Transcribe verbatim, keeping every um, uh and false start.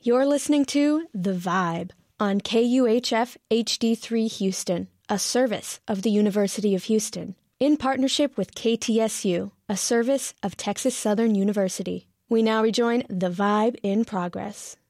You're listening to The Vibe on K U H F H D three Houston, a service of the University of Houston, in partnership with K T S U, a service of Texas Southern University. We now rejoin The Vibe in progress.